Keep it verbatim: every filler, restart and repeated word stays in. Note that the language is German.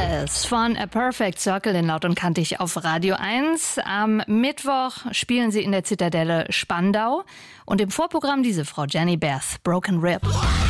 Yes von A Perfect Circle in Laut und Kantig auf Radio eins. Am Mittwoch spielen sie in der Zitadelle Spandau. Und im Vorprogramm diese Frau Jenny Beth, Broken Rib.